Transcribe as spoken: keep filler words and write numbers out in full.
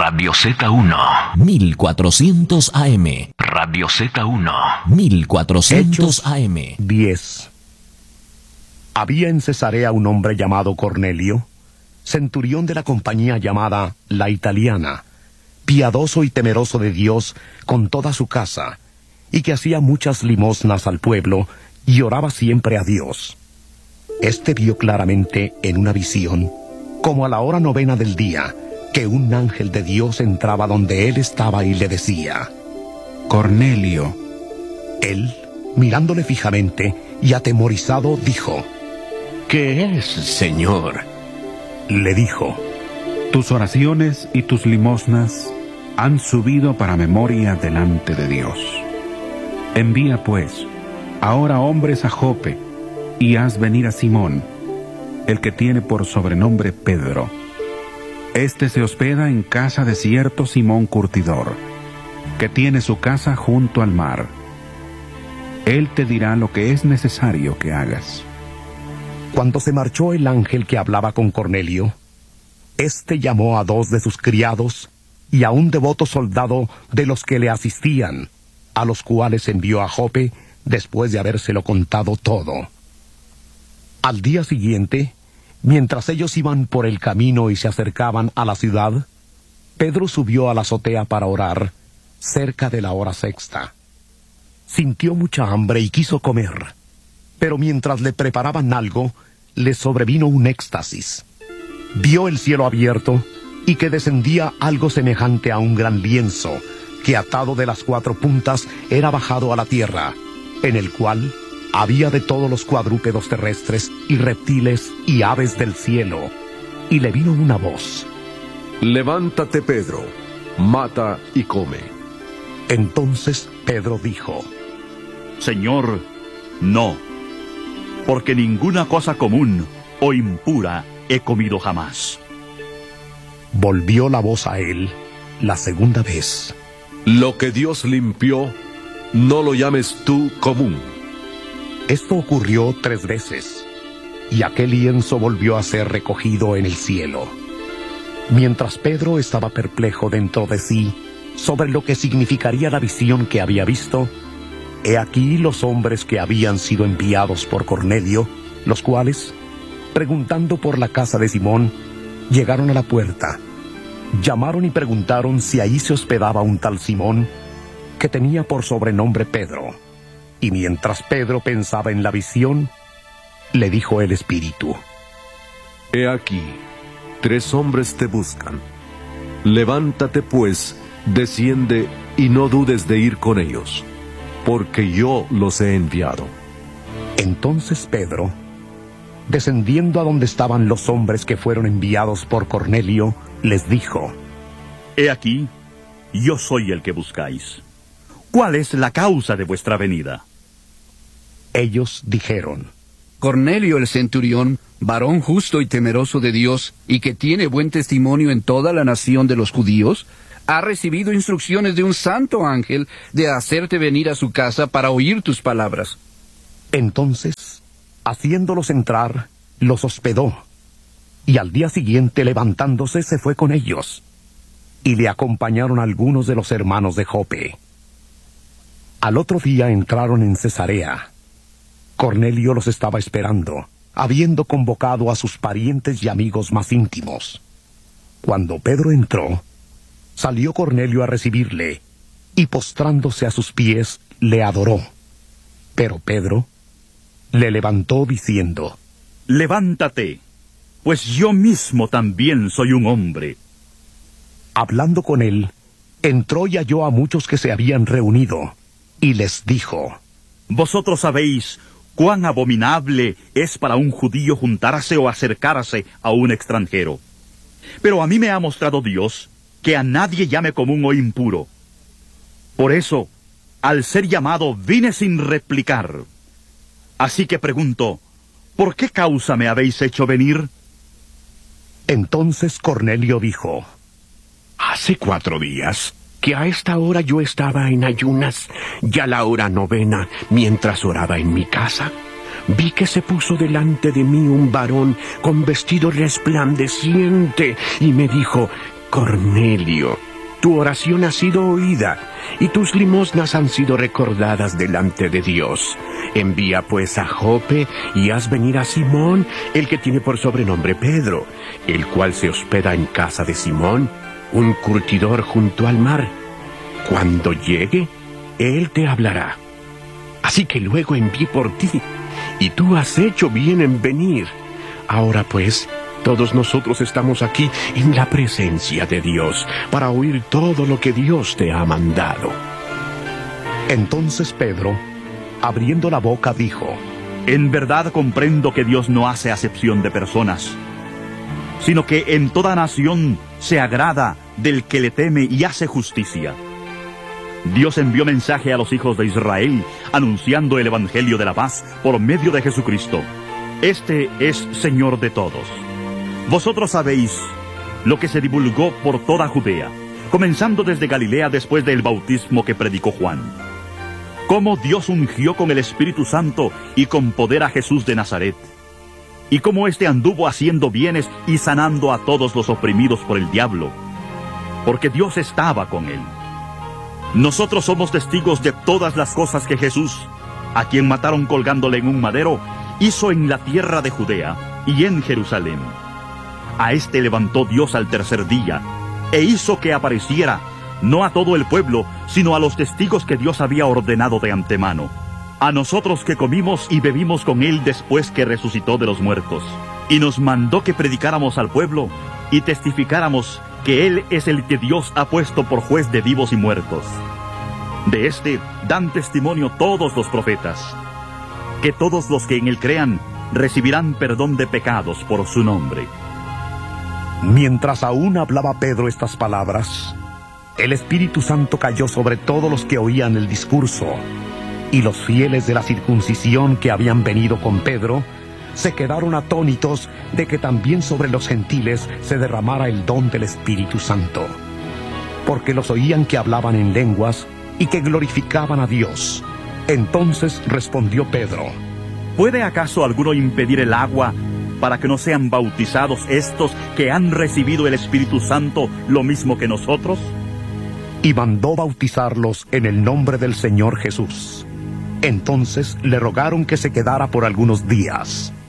Radio Z uno. mil cuatrocientos A M. Radio Z uno. mil cuatrocientos A M. diez. Había en Cesarea un hombre llamado Cornelio, centurión de la compañía llamada La Italiana, piadoso y temeroso de Dios con toda su casa, y que hacía muchas limosnas al pueblo y oraba siempre a Dios. Este vio claramente en una visión, como a la hora novena del día, que un ángel de Dios entraba donde él estaba y le decía: Cornelio. Él, mirándole fijamente y atemorizado, dijo: ¿Qué es, Señor? Le dijo: Tus oraciones y tus limosnas han subido para memoria delante de Dios. Envía pues ahora hombres a Jope, y haz venir a Simón, el que tiene por sobrenombre Pedro. Este se hospeda en casa de cierto Simón Curtidor, que tiene su casa junto al mar. Él te dirá lo que es necesario que hagas. Cuando se marchó el ángel que hablaba con Cornelio, éste llamó a dos de sus criados y a un devoto soldado de los que le asistían, a los cuales envió a Jope después de habérselo contado todo. Al día siguiente, mientras ellos iban por el camino y se acercaban a la ciudad, Pedro subió a la azotea para orar, cerca de la hora sexta. Sintió mucha hambre y quiso comer, pero mientras le preparaban algo, le sobrevino un éxtasis. Vio el cielo abierto y que descendía algo semejante a un gran lienzo, que atado de las cuatro puntas era bajado a la tierra, en el cual había de todos los cuadrúpedos terrestres y reptiles y aves del cielo. Y le vino una voz: Levántate, Pedro, mata y come. Entonces Pedro dijo: Señor, no, porque ninguna cosa común o impura he comido jamás. Volvió la voz a él la segunda vez: Lo que Dios limpió, no lo llames tú común. Esto ocurrió tres veces, y aquel lienzo volvió a ser recogido en el cielo. Mientras Pedro estaba perplejo dentro de sí sobre lo que significaría la visión que había visto, he aquí los hombres que habían sido enviados por Cornelio, los cuales, preguntando por la casa de Simón, llegaron a la puerta. Llamaron y preguntaron si ahí se hospedaba un tal Simón, que tenía por sobrenombre Pedro. Y mientras Pedro pensaba en la visión, le dijo el Espíritu: He aquí, tres hombres te buscan. Levántate pues, desciende y no dudes de ir con ellos, porque yo los he enviado. Entonces Pedro, descendiendo a donde estaban los hombres que fueron enviados por Cornelio, les dijo: He aquí, yo soy el que buscáis. ¿Cuál es la causa de vuestra venida? Ellos dijeron: Cornelio el centurión, varón justo y temeroso de Dios, y que tiene buen testimonio en toda la nación de los judíos, ha recibido instrucciones de un santo ángel de hacerte venir a su casa para oír tus palabras. Entonces, haciéndolos entrar, los hospedó, y al día siguiente, levantándose, se fue con ellos, y le acompañaron algunos de los hermanos de Jope. Al otro día entraron en Cesarea. Cornelio los estaba esperando, habiendo convocado a sus parientes y amigos más íntimos. Cuando Pedro entró, salió Cornelio a recibirle, y postrándose a sus pies, le adoró. Pero Pedro le levantó diciendo: Levántate, pues yo mismo también soy un hombre. Hablando con él, entró y halló a muchos que se habían reunido, y les dijo: Vosotros sabéis cuán abominable es para un judío juntarse o acercarse a un extranjero. Pero a mí me ha mostrado Dios que a nadie llame común o impuro. Por eso, al ser llamado, vine sin replicar. Así que pregunto, ¿por qué causa me habéis hecho venir? Entonces Cornelio dijo: Hace cuatro días que a esta hora yo estaba en ayunas, ya la hora novena, mientras oraba en mi casa, vi que se puso delante de mí un varón con vestido resplandeciente y me dijo: Cornelio, tu oración ha sido oída, y tus limosnas han sido recordadas delante de Dios. Envía pues a Jope, y haz venir a Simón, el que tiene por sobrenombre Pedro, el cual se hospeda en casa de Simón, un curtidor junto al mar. Cuando llegue, él te hablará. Así que luego envié por ti, y tú has hecho bien en venir. Ahora pues, todos nosotros estamos aquí en la presencia de Dios para oír todo lo que Dios te ha mandado. Entonces Pedro, abriendo la boca, dijo: En verdad comprendo que Dios no hace acepción de personas, sino que en toda nación se agrada del que le teme y hace justicia. Dios envió mensaje a los hijos de Israel, anunciando el evangelio de la paz por medio de Jesucristo. Este es Señor de todos. Vosotros sabéis lo que se divulgó por toda Judea, comenzando desde Galilea después del bautismo que predicó Juan. Cómo Dios ungió con el Espíritu Santo y con poder a Jesús de Nazaret, y cómo éste anduvo haciendo bienes y sanando a todos los oprimidos por el diablo, porque Dios estaba con él. Nosotros somos testigos de todas las cosas que Jesús, a quien mataron colgándole en un madero, hizo en la tierra de Judea y en Jerusalén. A éste levantó Dios al tercer día, e hizo que apareciera, no a todo el pueblo, sino a los testigos que Dios había ordenado de antemano, a nosotros que comimos y bebimos con él después que resucitó de los muertos. Y nos mandó que predicáramos al pueblo y testificáramos que él es el que Dios ha puesto por juez de vivos y muertos. De este dan testimonio todos los profetas, que todos los que en él crean recibirán perdón de pecados por su nombre. Mientras aún hablaba Pedro estas palabras, el Espíritu Santo cayó sobre todos los que oían el discurso, y los fieles de la circuncisión que habían venido con Pedro se quedaron atónitos de que también sobre los gentiles se derramara el don del Espíritu Santo, porque los oían que hablaban en lenguas y que glorificaban a Dios. Entonces respondió Pedro: ¿Puede acaso alguno impedir el agua para que no sean bautizados estos que han recibido el Espíritu Santo lo mismo que nosotros? Y mandó bautizarlos en el nombre del Señor Jesús. Entonces le rogaron que se quedara por algunos días.